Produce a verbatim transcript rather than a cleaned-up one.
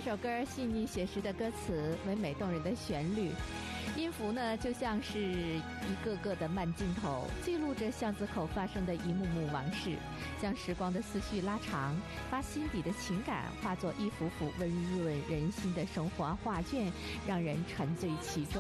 这首歌细腻写实的歌词，唯美动人的旋律，音符呢就像是一个个的慢镜头，记录着巷子口发生的一幕幕往事，将时光的思绪拉长，把心底的情感化作一幅幅温润人心的生活画卷，让人沉醉其中。